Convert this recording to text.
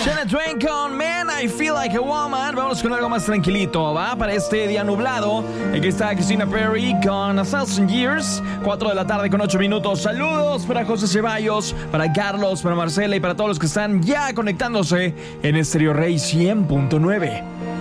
Shania Twain con Man, I Feel Like a Woman. Vamos con algo más tranquilito, ¿va? Para este día nublado. Aquí está Christina Perri con A Thousand Years. 4 de la tarde con 8 minutos. Saludos para José Ceballos, para Carlos, para Marcela y para todos los que están ya conectándose en Estéreo Rey 100.9.